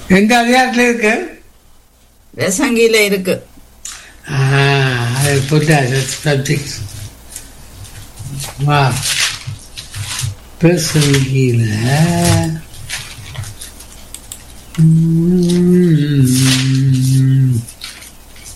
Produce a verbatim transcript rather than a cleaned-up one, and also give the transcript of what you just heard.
எந்த அதிகாரத்துல இருக்கு? பிரசங்கியில இருக்கு. அது போட்டு வா பிரசங்கியில